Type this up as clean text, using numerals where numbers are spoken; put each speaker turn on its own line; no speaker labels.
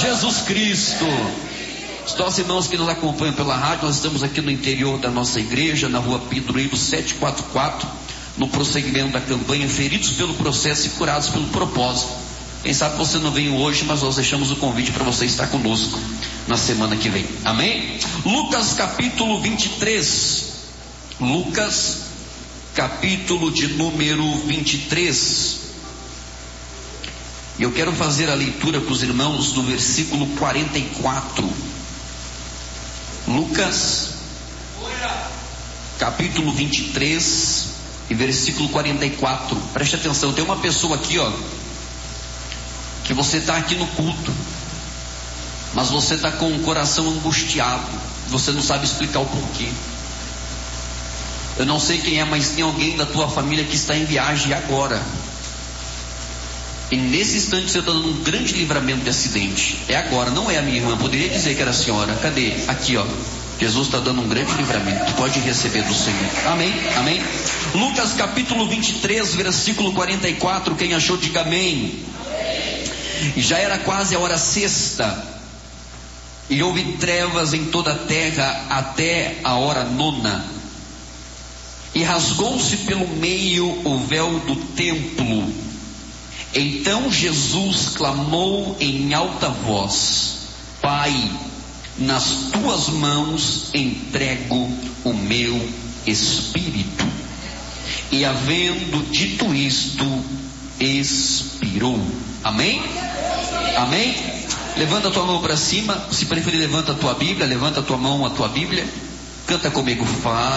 Jesus Cristo. Os nossos irmãos que nos acompanham pela rádio, nós estamos aqui no interior da nossa igreja, na rua Pedroeiro 744, no prosseguimento da campanha Feridos pelo Processo e Curados pelo Propósito. Quem sabe você não veio hoje, mas nós deixamos o convite para você estar conosco na semana que vem. Amém? Lucas capítulo 23. Lucas capítulo de número 23. E eu quero fazer a leitura para os irmãos do versículo 44. Lucas capítulo 23 e versículo 44. Preste atenção, tem uma pessoa aqui, que você está aqui no culto, mas você está com o coração angustiado, você não sabe explicar o porquê. Eu não sei quem é, mas tem alguém da tua família que está em viagem agora, e nesse instante você está dando um grande livramento de acidente. É agora, não é a minha irmã, poderia dizer que era a senhora. Cadê? Aqui, Jesus está dando um grande livramento, pode receber do Senhor. Amém? Amém? Lucas capítulo 23, versículo 44, quem achou diga amém. E já era quase a hora sexta, e houve trevas em toda a terra até a hora nona, e rasgou-se pelo meio o véu do templo. Então Jesus clamou em alta voz: Pai, nas tuas mãos entrego o meu espírito. E havendo dito isto, expirou. Amém? Amém? Levanta a tua mão para cima. Se preferir, levanta a tua Bíblia. Levanta a tua mão, a tua Bíblia. Canta comigo. Fala.